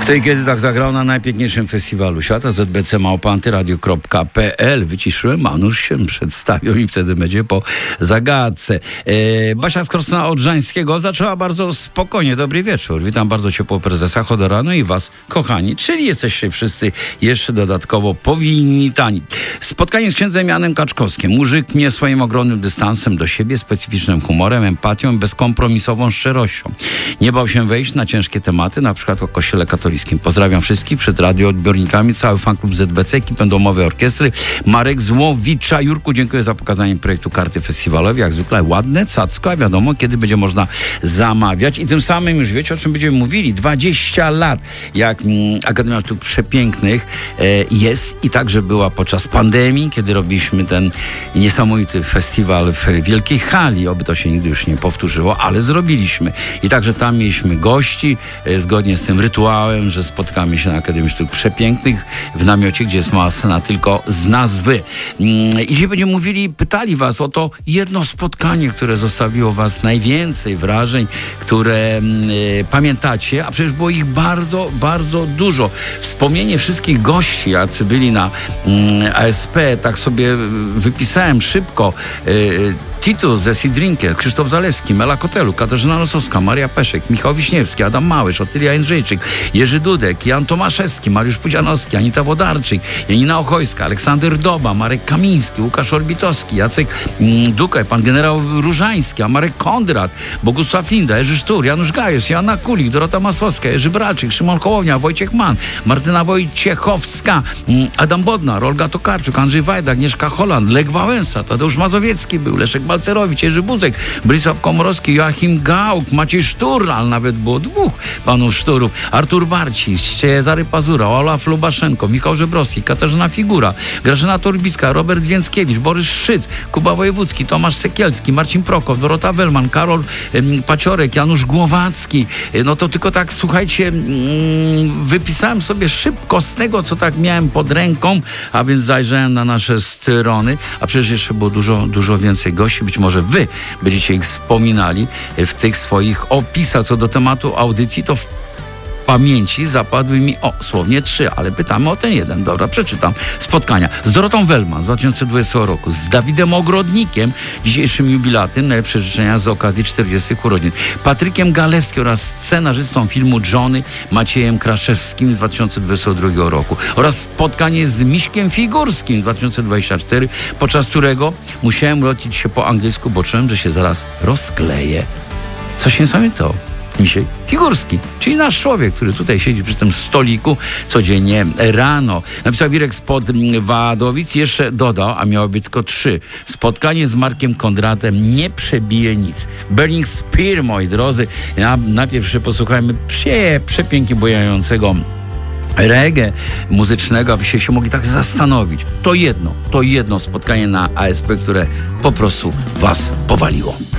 Wtedy, kiedy tak zagrał na najpiękniejszym festiwalu świata, zbc@antyradio.pl. Wyciszyłem, a nuż się przedstawił i wtedy będzie po zagadce. Basia z Krosna-Odrzańskiego zaczęła bardzo spokojnie. Dobry wieczór. Witam bardzo ciepło prezesa Chodoranu i was, kochani. Czyli jesteście wszyscy jeszcze dodatkowo powitani. Spotkanie z księdzem Janem Kaczkowskim. Muzyk mnie swoim ogromnym dystansem do siebie, specyficznym humorem, empatią i bezkompromisową szczerością. Nie bał się wejść na ciężkie tematy, na przykład o Kościele katolickim. Pozdrawiam wszystkich przed radioodbiornikami, cały fanklub ZBC, ekipę domowej orkiestry, Marek Złowicza. Jurku, dziękuję za pokazanie projektu karty festiwalowej. Jak zwykle ładne, cacko, a wiadomo, kiedy będzie można zamawiać. I tym samym już wiecie, o czym będziemy mówili. 20 lat, jak Akademia Sztuk Przepięknych jest i także była podczas pandemii, kiedy robiliśmy ten niesamowity festiwal w wielkiej hali. Oby to się nigdy już nie powtórzyło, ale zrobiliśmy. I także tam mieliśmy gości, zgodnie z tym rytuałem, że spotkamy się na Akademii Sztuk Przepięknych w namiocie, gdzie jest mała scena tylko z nazwy. I dzisiaj będziemy mówili, pytali was o to jedno spotkanie, które zostawiło was najwięcej wrażeń, które pamiętacie, a przecież było ich bardzo, bardzo dużo. Wspomnienie wszystkich gości, jacy byli na ASP, tak sobie wypisałem szybko. Titus ze Sidrinkiem, Krzysztof Zalewski, Mela Kotelu, Katarzyna Nosowska, Maria Peszek, Michał Wiśniewski, Adam Małysz, Otylia Jędrzejczyk, Jerzy Dudek, Jan Tomaszewski, Mariusz Pudzianowski, Anita Wodarczyk, Janina Ochojska, Aleksander Doba, Marek Kamiński, Łukasz Orbitowski, Jacek Dukaj, pan generał Różański, a Marek Kondrat, Bogusław Linda, Jerzy Sztur, Janusz Gajos, Joanna Kulik, Dorota Masłowska, Jerzy Bralczyk, Szymon Hołownia, Wojciech Mann, Martyna Wojciechowska, Adam Bodnar, Olga Tokarczuk, Andrzej Wajda, Agnieszka Holland, Lech Wałęsa, Tadeusz Mazowiecki był, Leszek Balcerowicz, Jerzy Buzek, Brisław Komorowski, Joachim Gauck, Maciej Sztur, ale nawet było dwóch panów Szturów, Artur Barciś, Cezary Pazura, Olaf Lubaszenko, Michał Żebrowski, Katarzyna Figura, Grażyna Torbicka, Robert Więckiewicz, Borys Szyc, Kuba Wojewódzki, Tomasz Sekielski, Marcin Prokow, Dorota Wellman, Karol Paciorek, Janusz Głowacki. No to tylko tak, słuchajcie, wypisałem sobie szybko z tego, co tak miałem pod ręką, a więc zajrzałem na nasze strony, a przecież jeszcze było dużo więcej gości. Być może wy będziecie ich wspominali w tych swoich opisach. Co do tematu audycji, to w pamięci zapadły mi słownie 3, ale pytamy o ten jeden. Dobra, przeczytam. Spotkania z Dorotą Wellman z 2020 roku, z Dawidem Ogrodnikiem, dzisiejszym jubilatem, najlepsze życzenia z okazji 40 urodzin, Patrykiem Galewskim oraz scenarzystą filmu Johnny, Maciejem Kraszewskim z 2022 roku oraz spotkanie z Miśkiem Figurskim z 2024, podczas którego musiałem lecieć się po angielsku, bo czułem, że się zaraz rozkleję. Coś niesamowitego. Misiek Figurski, czyli nasz człowiek, który tutaj siedzi przy tym stoliku codziennie rano. Napisał Wirek spod Wadowic, jeszcze dodał, a miało być tylko 3. Spotkanie z Markiem Kondratem nie przebije nic. Burning Spear, moi drodzy. Najpierw posłuchajmy przepięknie bojającego reggae muzycznego, abyście się mogli tak zastanowić. To jedno spotkanie na ASP, które po prostu was powaliło.